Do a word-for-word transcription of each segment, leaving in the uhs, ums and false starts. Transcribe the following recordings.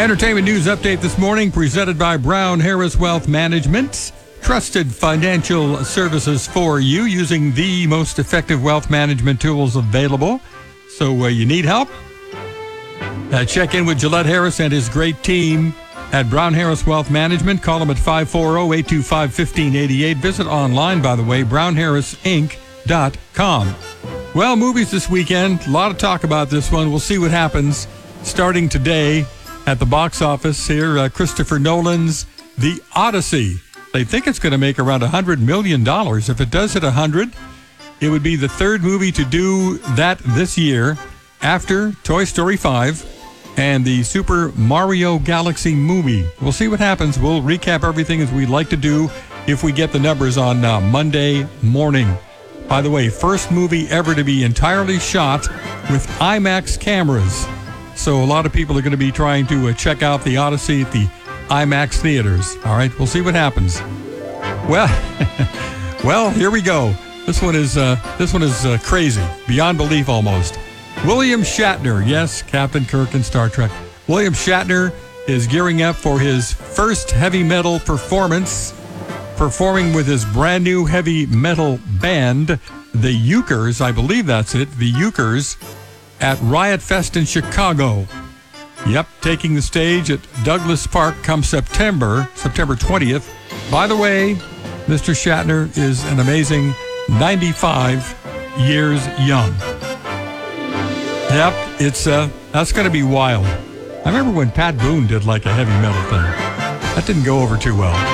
Entertainment news update this morning presented by Brown Harris Wealth Management. Trusted financial services for you using the most effective wealth management tools available. So uh, you need help? Uh, check in with Gillette Harris and his great team at Brown Harris Wealth Management. Call them at five four zero, eight two five, one five eight eight. Visit online, by the way, brown harris inc dot com. Well, movies this weekend. A lot of talk about this one. We'll see what happens starting today at the box office here. Uh, Christopher Nolan's The Odyssey. They think it's going to make around one hundred million dollars. If it does hit one hundred, it would be the third movie to do that this year after Toy Story five and the Super Mario Galaxy movie. We'll see what happens. We'll recap everything as we'd like to do if we get the numbers on uh, Monday morning. By the way, first movie ever to be entirely shot with IMAX cameras. So a lot of people are going to be trying to uh, check out The Odyssey at the IMAX theaters. All right, we'll see what happens. Well, well, here we go. This one is uh, this one is uh, crazy, beyond belief almost. William Shatner, yes, Captain Kirk in Star Trek. William Shatner is gearing up for his first heavy metal performance, performing with his brand new heavy metal band, the Ukers. I believe that's it, the Ukers, at Riot Fest in Chicago. Yep, taking the stage at Douglas Park come September, September twentieth. By the way, Mister Shatner is an amazing ninety-five years young. Yep, it's uh, that's going to be wild. I remember when Pat Boone did like a heavy metal thing. That didn't go over too well.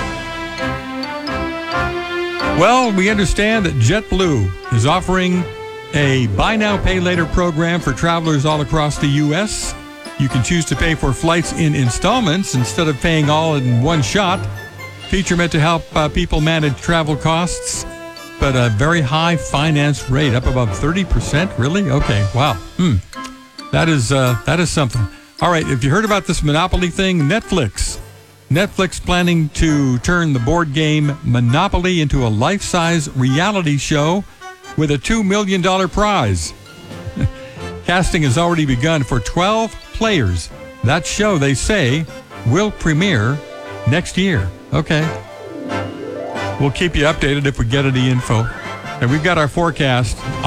Well, we understand that JetBlue is offering a buy now, pay later program for travelers all across the U S You can choose to pay for flights in installments instead of paying all in one shot. Feature meant to help uh, people manage travel costs, but a very high finance rate, up about thirty percent. Really? Okay, wow. Hmm. That is, uh, that is something. All right, if you heard about this Monopoly thing, Netflix. Netflix planning to turn the board game Monopoly into a life-size reality show with a two million dollars prize. Casting has already begun for twelve players. That show, they say, will premiere next year. Okay. We'll keep you updated if we get any info. And we've got our forecast